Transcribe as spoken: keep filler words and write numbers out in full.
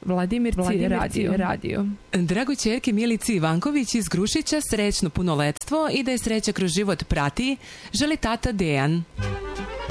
Vladimir C. radio. radio. Drago ćerke Milici Ivanković iz Grušića srećno punoletstvo i da je sreća kroz život prati, želi tata Dejan.